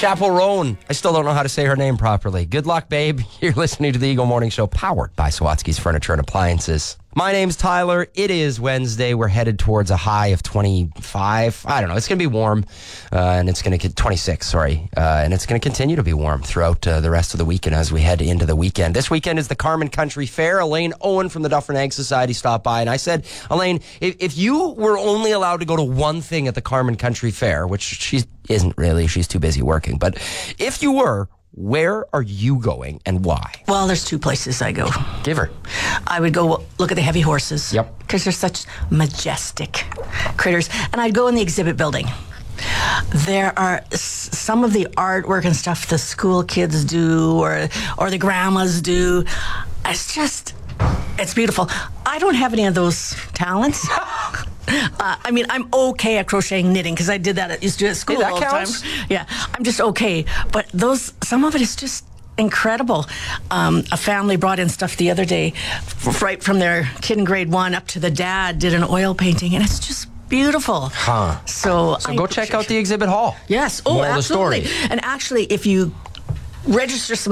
Chapel Roan. I still don't know how to say her name properly. Good luck, babe. You're listening to the Eagle Morning Show, powered by Sawatsky's Furniture and Appliances. My name's Tyler. It is Wednesday. We're headed towards a high of 25. I don't know. It's going to be warm, and it's going to get 26, sorry. And it's going to continue to be warm throughout the rest of the weekend as we head into the weekend. This weekend is the Carman Country Fair. Elaine Owen from the Dufferin Ag Society stopped by, and I said, Elaine, if you were only allowed to go to one thing at the Carman Country Fair, which she isn't really, she's too busy working, but if you were, where are you going and why? Well, there's two places I go. Give her. I would go look at the heavy horses. Yep. Because they're such majestic critters. And I'd go in the exhibit building. There are some of the artwork and stuff the school kids do or the grandmas do. It's beautiful. I don't have any of those talents. I'm okay at crocheting, knitting, because I did that used to do at school That all counts. the time. Yeah, I'm just okay. But some of it is just incredible. A family brought in stuff the other day, right from their kid in grade 1 up to the dad, did an oil painting, and it's just beautiful. Huh. So go check out the exhibit hall. Yes. Oh, Moral of the absolutely. story. And actually, if you register some